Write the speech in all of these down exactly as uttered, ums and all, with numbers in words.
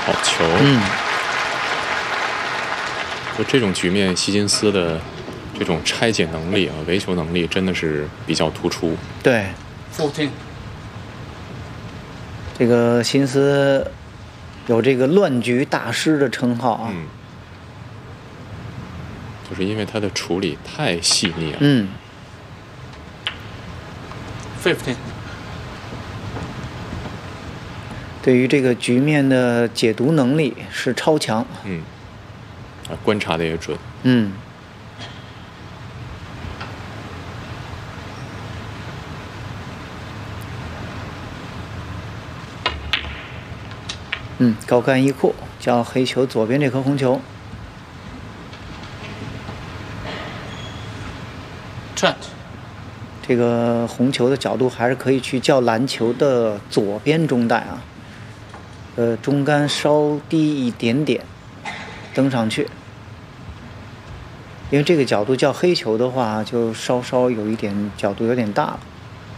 好球。 嗯， 就这种局面，希金斯的这种拆解能力啊，围球能力真的是比较突出。 对， fourteen。 这个辛斯有这个乱局大师的称号啊。 嗯，就是因为他的处理太细腻了。 嗯。 fifteen。 对于这个局面的解读能力是超强。 嗯，啊，观察的也准。 嗯。嗯，高杆一库，叫黑球左边这颗红球。 Trent。 这个红球的角度还是可以去叫篮球的左边中带啊。呃，中杆稍低一点点，登上去。因为这个角度叫黑球的话，就稍稍有一点角度有点大了。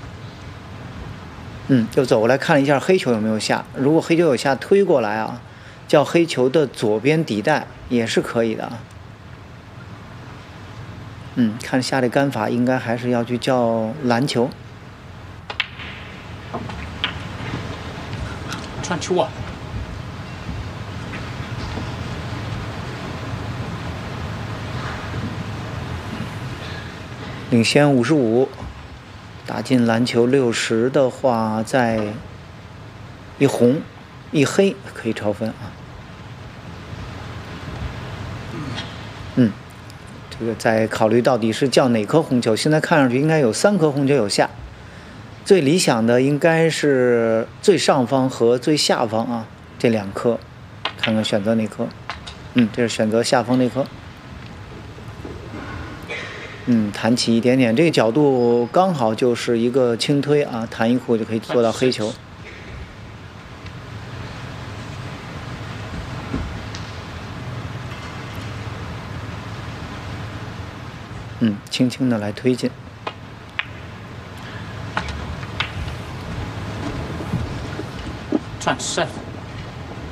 嗯，就走过来看了一下黑球有没有下，如果黑球有下推过来啊，叫黑球的左边底带也是可以的啊。嗯，看下这杆法应该还是要去叫篮球。 twenty-one。 领先五十五。打进篮球六十的话，再一红一黑可以超分啊。嗯，这个再考虑到底是叫哪颗红球，现在看上去应该有三颗红球有下，最理想的应该是最上方和最下方啊这两颗，看看选择哪颗。嗯，这是选择下方那颗。嗯，弹起一点点，这个角度刚好就是一个轻推啊，弹一库就可以做到黑球。嗯，轻轻的来推进。 twenty-seven。